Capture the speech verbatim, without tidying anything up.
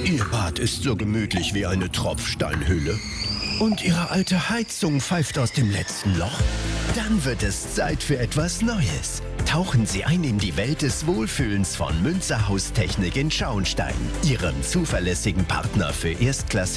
Ihr Bad ist so gemütlich wie eine Tropfsteinhöhle. Und Ihre alte Heizung pfeift aus dem letzten Loch? Dann wird es Zeit für etwas Neues. Tauchen Sie ein in die Welt des Wohlfühlens von Münzer Haustechnik in Schauenstein, Ihrem zuverlässigen Partner für Erstklasse